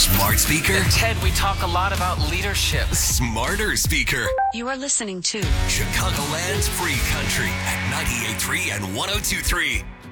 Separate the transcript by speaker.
Speaker 1: Smart speaker?
Speaker 2: Ted, we talk a lot about leadership.
Speaker 1: Smarter speaker?
Speaker 3: You are listening to
Speaker 1: Chicagoland's free country at 98.3 and 102.3.